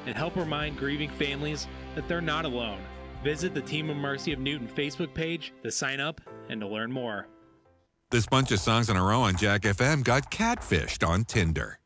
and help remind grieving families that they're not alone. Visit the Team of Mercy of Newton Facebook page to sign up and to learn more. This bunch of songs in a row on Jack FM got catfished on Tinder.